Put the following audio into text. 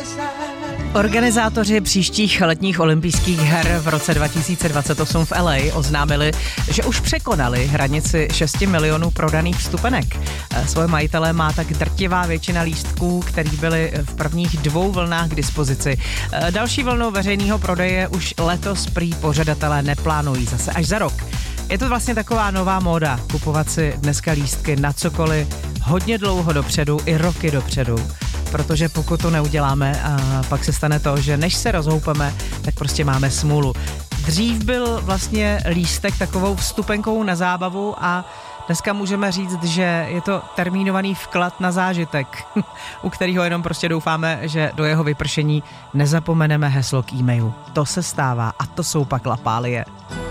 Organizátoři příštích letních olympijských her v roce 2028 v LA oznámili, že už překonali hranici 6 milionů prodaných vstupenek. Svoje majitelé má tak drtivá většina lístků, který byly v prvních 2 vlnách k dispozici. Další vlnu veřejného prodeje už letos prý pořadatelé neplánují, zase až za rok. Je to vlastně taková nová móda, kupovat si dneska lístky na cokoliv hodně dlouho dopředu, i roky dopředu. Protože pokud to neuděláme, a pak se stane to, že než se rozhoupeme, tak prostě máme smůlu. Dřív byl vlastně lístek takovou vstupenkou na zábavu a dneska můžeme říct, že je to termínovaný vklad na zážitek, u kterého jenom prostě doufáme, že do jeho vypršení nezapomeneme heslo k e-mailu. To se stává a to jsou pak lapálie.